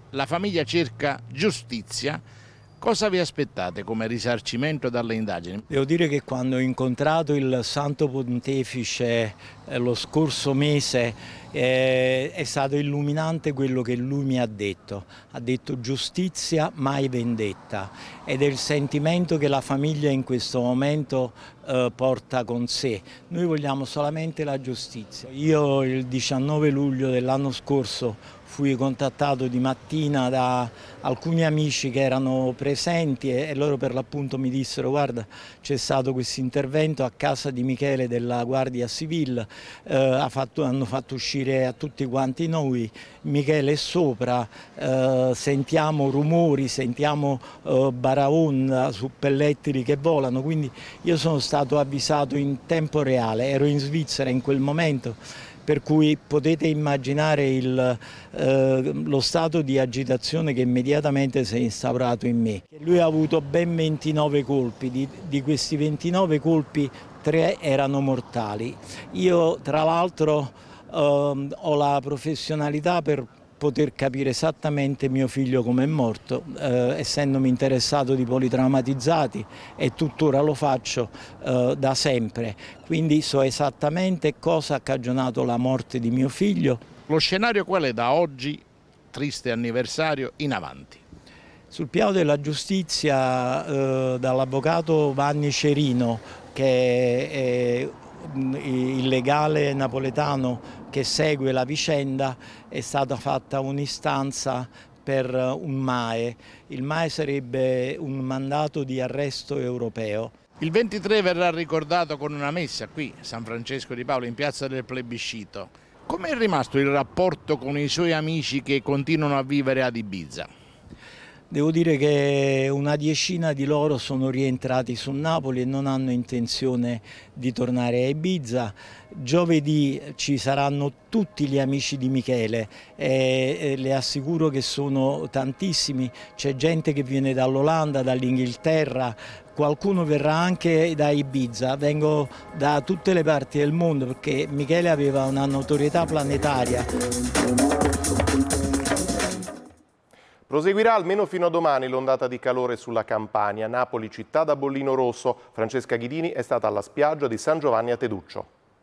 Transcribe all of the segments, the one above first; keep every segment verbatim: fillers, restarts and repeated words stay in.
la famiglia cerca giustizia. Cosa vi aspettate come risarcimento dalle indagini? Devo dire che quando ho incontrato il Santo Pontefice eh, lo scorso mese eh, è stato illuminante quello che lui mi ha detto. Ha detto giustizia, mai vendetta, ed è il sentimento che la famiglia in questo momento eh, porta con sé. Noi vogliamo solamente la giustizia. Io il diciannove luglio dell'anno scorso fui contattato di mattina da alcuni amici che erano presenti e loro per l'appunto mi dissero: guarda, c'è stato questo intervento a casa di Michele della Guardia Civile, eh, ha fatto, hanno fatto uscire a tutti quanti noi, Michele è sopra, eh, sentiamo rumori, sentiamo eh, baraonda, suppellettili che volano, quindi io sono stato avvisato in tempo reale, ero in Svizzera in quel momento. Per cui potete immaginare il, eh, lo stato di agitazione che immediatamente si è instaurato in me. Lui ha avuto ben ventinove colpi, di, di questi ventinove colpi tre erano mortali. Io tra l'altro eh, ho la professionalità per poter capire esattamente mio figlio come è morto, eh, essendomi interessato di politraumatizzati e tuttora lo faccio eh, da sempre, quindi so esattamente cosa ha cagionato la morte di mio figlio. Lo scenario qual è da oggi, triste anniversario, in avanti? Sul piano della giustizia, eh, dall'avvocato Vanni Cerino, che è il legale napoletano che segue la vicenda, è stata fatta un'istanza per un M A E. Il M A E sarebbe un mandato di arresto europeo. Il ventitré verrà ricordato con una messa qui, San Francesco di Paolo, in piazza del Plebiscito. Come è rimasto il rapporto con i suoi amici che continuano a vivere ad Ibiza? Devo dire che una decina di loro sono rientrati su Napoli e non hanno intenzione di tornare a Ibiza. Giovedì ci saranno tutti gli amici di Michele e le assicuro che sono tantissimi. C'è gente che viene dall'Olanda, dall'Inghilterra, qualcuno verrà anche da Ibiza. Vengo da tutte le parti del mondo perché Michele aveva una notorietà planetaria. Proseguirà almeno fino a domani l'ondata di calore sulla Campania. Napoli, città da bollino rosso. Francesca Ghidini è stata alla spiaggia di San Giovanni a Teduccio.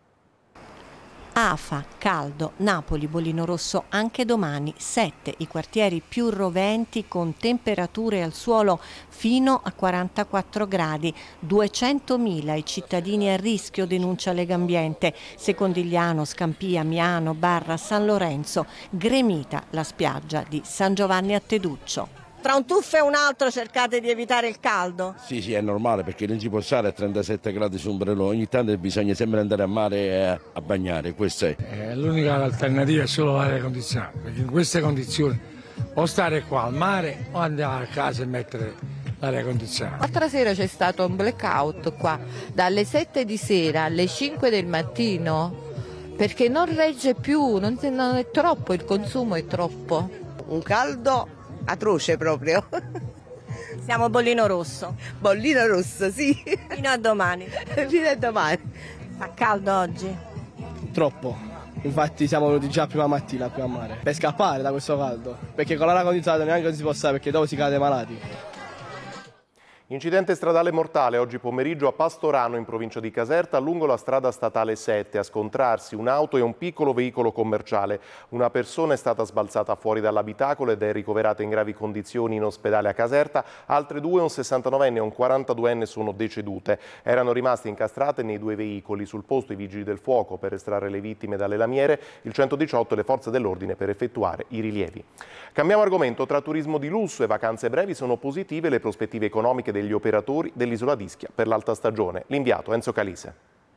Afa, caldo, Napoli, bollino rosso anche domani, sette i quartieri più roventi con temperature al suolo fino a quarantaquattro gradi, duecentomila i cittadini a rischio, denuncia Legambiente, Secondigliano, Scampia, Miano, Barra, San Lorenzo, gremita la spiaggia di San Giovanni a Teduccio. Tra un tuffo e un altro cercate di evitare il caldo? Sì, sì, è normale perché non si può stare a trentasette gradi su un ombrellone, ogni tanto bisogna sempre andare a mare a, a bagnare, questo è. Eh, l'unica alternativa è solo l'aria condizionata, perché in queste condizioni o stare qua al mare o andare a casa e mettere l'aria condizionata. L'altra sera c'è stato un blackout qua, dalle sette di sera alle cinque del mattino, perché non regge più, non, non è troppo, il consumo è troppo. Un caldo atroce proprio. Siamo bollino rosso. Bollino rosso, sì. Fino a domani. Fino a domani. Fa caldo oggi? Troppo. Infatti siamo venuti già prima mattina qui a mare per scappare da questo caldo, perché con l'aria condizionata neanche si può stare perché dopo si cade malati. Incidente stradale mortale oggi pomeriggio a Pastorano in provincia di Caserta lungo la strada statale sette, a scontrarsi un'auto e un piccolo veicolo commerciale. Una persona è stata sbalzata fuori dall'abitacolo ed è ricoverata in gravi condizioni in ospedale a Caserta, altre due, un sessantanovenne e un quarantaduenne, sono decedute. Erano rimaste incastrate nei due veicoli. Sul posto i vigili del fuoco per estrarre le vittime dalle lamiere, il centodiciotto e le forze dell'ordine per effettuare i rilievi. Cambiamo argomento. Tra turismo di lusso e vacanze brevi sono positive le prospettive economiche degli operatori dell'isola d'Ischia per l'alta stagione. L'inviato Enzo Calise.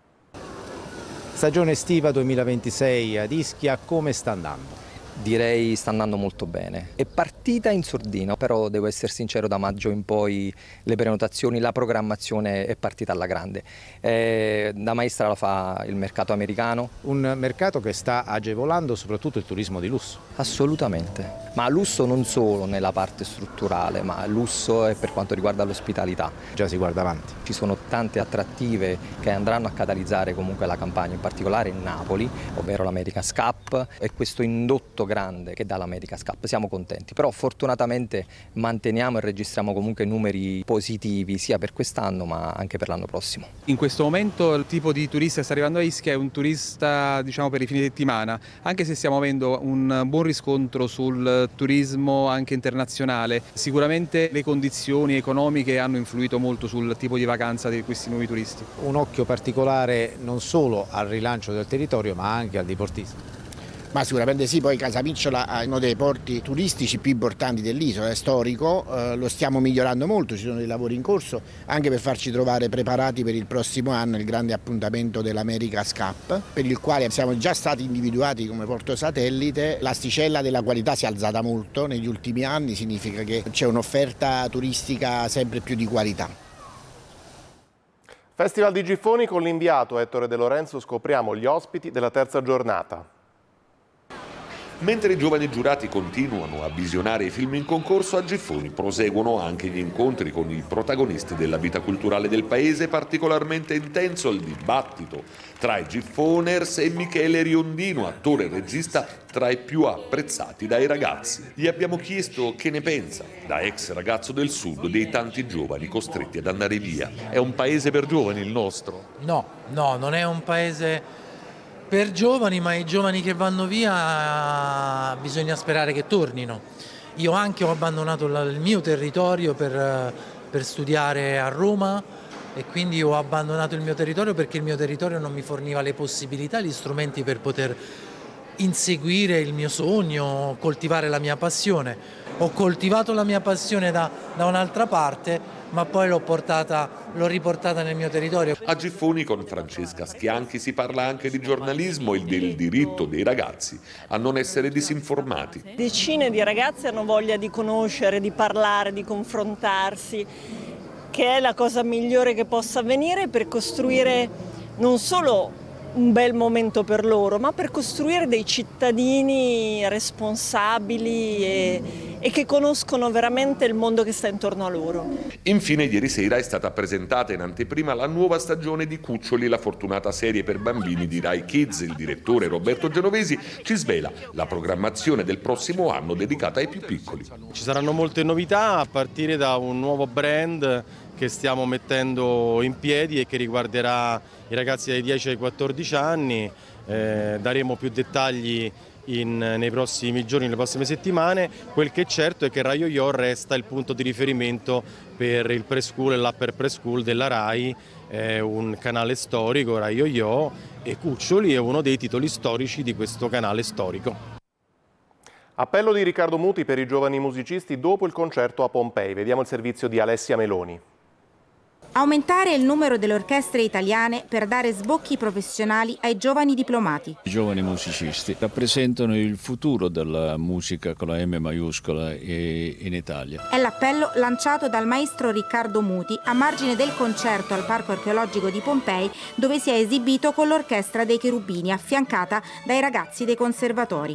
Stagione estiva duemilaventisei ad Ischia, come sta andando? Direi sta andando molto bene. È partita in sordina, però devo essere sincero, da maggio in poi le prenotazioni, la programmazione è partita alla grande. Eh, da maestra la fa il mercato americano. Un mercato che sta agevolando soprattutto il turismo di lusso. Assolutamente, ma lusso non solo nella parte strutturale, ma lusso è per quanto riguarda l'ospitalità. Già si guarda avanti. Ci sono tante attrattive che andranno a catalizzare comunque la campagna, in particolare in Napoli, ovvero l'America's Cup e questo indotto grande che dà l'America's Cup, siamo contenti, però fortunatamente manteniamo e registriamo comunque numeri positivi sia per quest'anno ma anche per l'anno prossimo. In questo momento il tipo di turista che sta arrivando a Ischia è un turista, diciamo, per i fine settimana, anche se stiamo avendo un buon riscontro sul turismo anche internazionale. Sicuramente le condizioni economiche hanno influito molto sul tipo di vacanza di questi nuovi turisti. Un occhio particolare non solo al rilancio del territorio ma anche al diportismo. Ma sicuramente sì, poi Casamicciola è uno dei porti turistici più importanti dell'isola, è storico, eh, lo stiamo migliorando molto, ci sono dei lavori in corso anche per farci trovare preparati per il prossimo anno, il grande appuntamento dell'America's Cup, per il quale siamo già stati individuati come porto satellite. L'asticella della qualità si è alzata molto negli ultimi anni, significa che c'è un'offerta turistica sempre più di qualità. Festival di Giffoni con l'inviato Ettore De Lorenzo, scopriamo gli ospiti della terza giornata. Mentre i giovani giurati continuano a visionare i film in concorso, a Giffoni proseguono anche gli incontri con i protagonisti della vita culturale del paese. Particolarmente intenso il dibattito tra i Giffoners e Michele Riondino, attore e regista tra i più apprezzati dai ragazzi. Gli abbiamo chiesto che ne pensa, da ex ragazzo del sud, dei tanti giovani costretti ad andare via. È un paese per giovani il nostro? No, no, non è un paese per giovani, ma i giovani che vanno via bisogna sperare che tornino. Io anche ho abbandonato il mio territorio per, per studiare a Roma e quindi ho abbandonato il mio territorio perché il mio territorio non mi forniva le possibilità, gli strumenti per poter inseguire il mio sogno, coltivare la mia passione. Ho coltivato la mia passione da, da un'altra parte, ma poi l'ho portata, l'ho riportata nel mio territorio. A Giffoni con Francesca Schianchi si parla anche di giornalismo e del diritto dei ragazzi a non essere disinformati. Decine di ragazzi hanno voglia di conoscere, di parlare, di confrontarsi, che è la cosa migliore che possa avvenire per costruire non solo un bel momento per loro, ma per costruire dei cittadini responsabili e, e che conoscono veramente il mondo che sta intorno a loro. Infine ieri sera è stata presentata in anteprima la nuova stagione di Cuccioli, la fortunata serie per bambini di Rai Kids. Il direttore Roberto Genovesi ci svela la programmazione del prossimo anno dedicata ai più piccoli. Ci saranno molte novità a partire da un nuovo brand che stiamo mettendo in piedi e che riguarderà i ragazzi dai dieci ai quattordici anni. Eh, daremo più dettagli in, nei prossimi giorni, nelle prossime settimane. Quel che è certo è che Rai Yo-Yo resta il punto di riferimento per il preschool e l'upper preschool della Rai, è un canale storico, Rai Yo-Yo, e Cuccioli è uno dei titoli storici di questo canale storico. Appello di Riccardo Muti per i giovani musicisti dopo il concerto a Pompei. Vediamo il servizio di Alessia Meloni. Aumentare il numero delle orchestre italiane per dare sbocchi professionali ai giovani diplomati. I giovani musicisti rappresentano il futuro della musica con la M maiuscola in Italia. È l'appello lanciato dal maestro Riccardo Muti a margine del concerto al Parco Archeologico di Pompei, dove si è esibito con l'Orchestra dei Cherubini, affiancata dai ragazzi dei conservatori.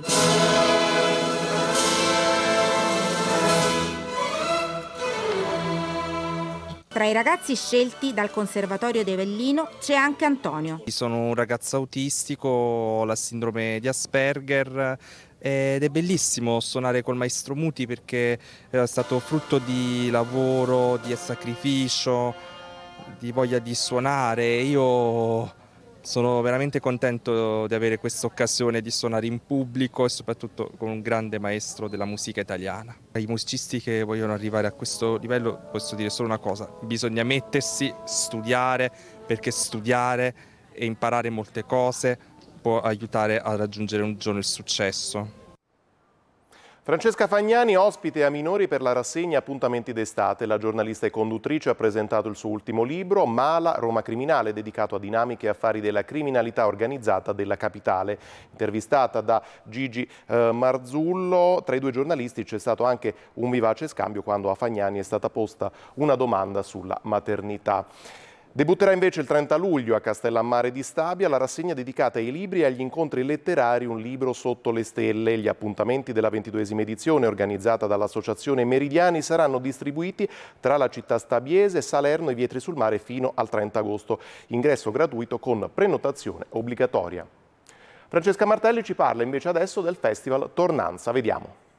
Tra i ragazzi scelti dal Conservatorio di Avellino c'è anche Antonio. Sono un ragazzo autistico, ho la sindrome di Asperger ed è bellissimo suonare col maestro Muti perché è stato frutto di lavoro, di sacrificio, di voglia di suonare. Io sono veramente contento di avere questa occasione di suonare in pubblico e soprattutto con un grande maestro della musica italiana. Ai musicisti che vogliono arrivare a questo livello posso dire solo una cosa: bisogna mettersi, studiare, perché studiare e imparare molte cose può aiutare a raggiungere un giorno il successo. Francesca Fagnani, ospite a Minori per la rassegna Appuntamenti d'estate. La giornalista e conduttrice ha presentato il suo ultimo libro, Mala, Roma criminale, dedicato a dinamiche e affari della criminalità organizzata della capitale. Intervistata da Gigi eh, Marzullo, tra i due giornalisti c'è stato anche un vivace scambio quando a Fagnani è stata posta una domanda sulla maternità. Debutterà invece il trenta luglio a Castellammare di Stabia la rassegna dedicata ai libri e agli incontri letterari Un libro sotto le stelle. Gli appuntamenti della ventiduesima edizione organizzata dall'Associazione Meridiani saranno distribuiti tra la città stabiese, Salerno e Vietri sul Mare fino al trenta agosto. Ingresso gratuito con prenotazione obbligatoria. Francesca Martelli ci parla invece adesso del Festival Tornanza, vediamo.